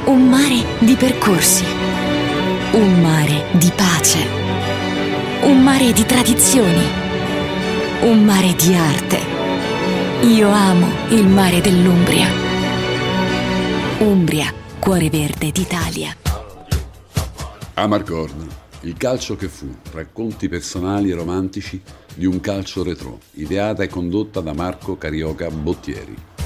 Un mare di percorsi, un mare di pace, un mare di tradizioni, un mare di arte. Io amo il mare dell'Umbria. Umbria, cuore verde d'Italia. Amargorn, il calcio che fu, racconti personali e romantici di un calcio retrò, ideata e condotta da Marco Carioca Bottieri.